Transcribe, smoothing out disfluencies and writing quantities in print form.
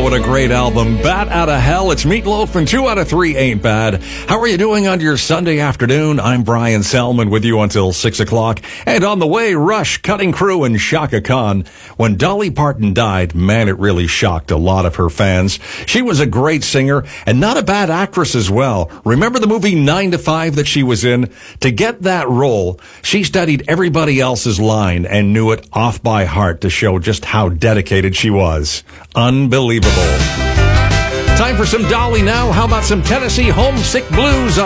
what a great album. Bat Out of Hell. It's Meatloaf and 2 out of 3 ain't bad. How are you doing on your Sunday afternoon? I'm Brian Selman with you until 6 o'clock. And on the way, Rush, Cutting Crew, and Chaka Khan. When Dolly Parton died, man, it really shocked a lot of her fans. She was a great singer and not a bad actress as well. Remember the movie 9 to 5 that she was in? To get that role, she studied everybody else's line and knew it off by heart to show just how dedicated she was. Unbelievable. Time for some Dolly now. How about some Tennessee Homesick Blues?